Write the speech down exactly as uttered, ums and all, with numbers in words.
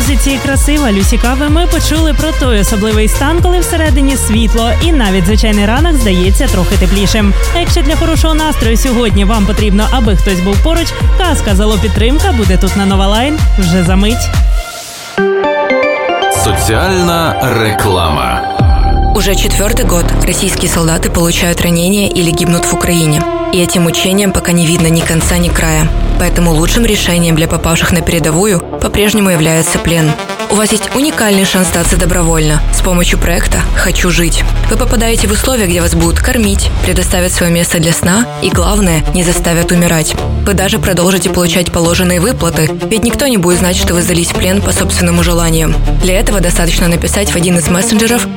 композиції «Красива» Люсі Кави ми почули про той особливий стан, коли всередині світло і навіть звичайний ранок здається трохи теплішим. А якщо для хорошого настрою сьогодні вам потрібно, аби хтось був поруч, казка «Зало підтримка» буде тут на Нова Лайн вже за мить. Социальная реклама. Уже четвертый год российские солдаты получают ранения или гибнут в Украине. И этим мучениям пока не видно ни конца, ни края. Поэтому лучшим решением для попавших на передовую по-прежнему является плен. У вас есть уникальный шанс сдаться добровольно с помощью проекта «Хочу жить». Вы попадаете в условия, где вас будут кормить, предоставят свое место для сна и, главное, не заставят умирать. Вы даже продолжите получать положенные выплаты, ведь никто не будет знать, что вы сдались в плен по собственному желанию. Для этого достаточно написать в один из мессенджеров